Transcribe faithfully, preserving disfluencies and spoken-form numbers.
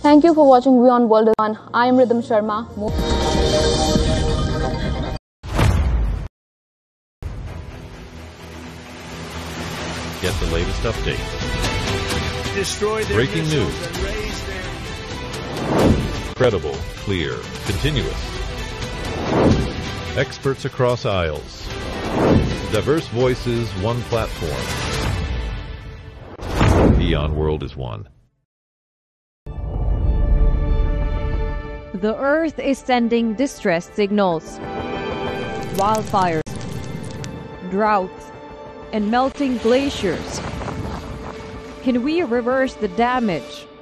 Thank you for watching Beyond World One. I am Rhythm Sharma. Get the latest updates. Destroy their Breaking missiles news. and raise their... Credible, clear, continuous. Experts across aisles. Diverse voices, one platform. Beyond World is one. The Earth is sending distress signals. Wildfires, droughts, and melting glaciers. Can we reverse the damage?